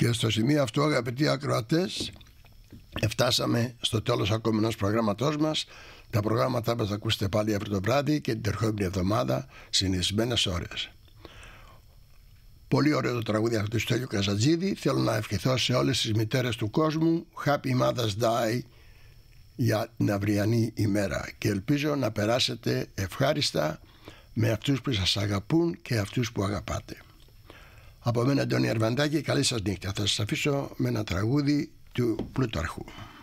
Και στο σημείο αυτό, αγαπητοί ακροατές, φτάσαμε στο τέλος ακόμη ενός προγράμματός μας. Τα προγράμματά μας θα ακούσετε πάλι αύριο το βράδυ και την ερχόμενη εβδομάδα συνηθισμένες ώρες. Πολύ ωραίο το τραγούδι αυτό του Στέλιου Καζατζίδη. Θέλω να ευχηθώ σε όλες τις μητέρες του κόσμου Happy Mother's Day για την αυριανή ημέρα, και ελπίζω να περάσετε ευχάριστα με αυτούς που σας αγαπούν και αυτούς που αγαπάτε. Από μένα, Αντώνη Αρβαντάκη, καλή σας νύχτα. Θα σας αφήσω με ένα τραγούδι του Πλούταρχου.